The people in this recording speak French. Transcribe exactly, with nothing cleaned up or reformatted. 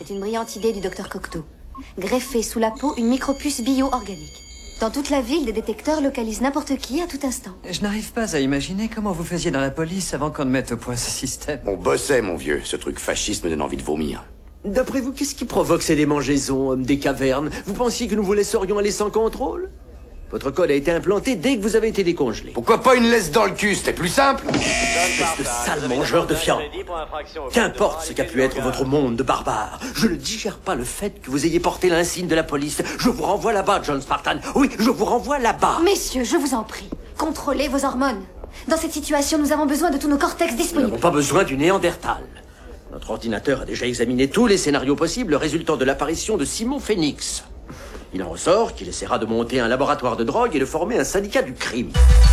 C'est une brillante idée du docteur Cocteau. Greffer sous la peau une micropuce bio-organique. Dans toute la ville, des détecteurs localisent n'importe qui à tout instant. Je n'arrive pas à imaginer comment vous faisiez dans la police avant qu'on ne mette au point ce système. On bossait, mon vieux. Ce truc fasciste me donne envie de vomir. D'après vous, qu'est-ce qui provoque ces démangeaisons, hommes des cavernes? Vous pensiez que nous vous laisserions aller sans contrôle? Votre code a été implanté dès que vous avez été décongelé. Pourquoi pas une laisse dans le cul? C'était plus simple. Espèce de sale mangeur de viande. Qu'importe ce qu'a pu être votre monde de barbares, je ne digère pas le fait que vous ayez porté l'insigne de la police. Je vous renvoie là-bas, John Spartan. Oui, je vous renvoie là-bas. Messieurs, je vous en prie, contrôlez vos hormones. Dans cette situation, nous avons besoin de tous nos cortex Nous disponibles. n'avons pas besoin du Néandertal. Notre ordinateur a déjà examiné tous les scénarios possibles résultant de l'apparition de Simon Phoenix. Il en ressort qu'il essaiera de monter un laboratoire de drogue et de former un syndicat du crime.